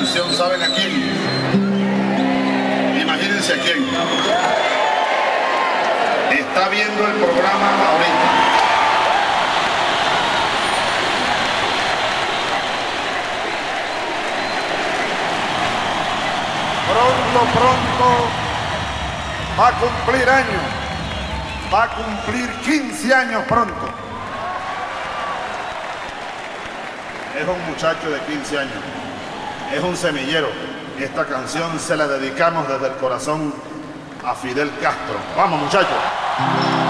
canción, ¿saben a quién? Imagínense a quién. Está viendo el programa ahorita. Pronto va a cumplir años. Va a cumplir 15 años pronto. Es un muchacho de 15 años. Es un semillero. Esta canción se la dedicamos desde el corazón a Fidel Castro. Vamos, muchachos.